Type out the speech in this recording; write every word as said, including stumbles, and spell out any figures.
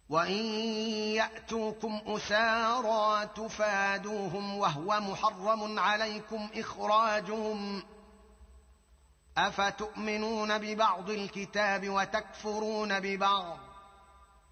وإن يأتوكم أسارى تفادوهم وهو محرم عليكم إخراجهم أفتؤمنون ببعض الكتاب وتكفرون ببعض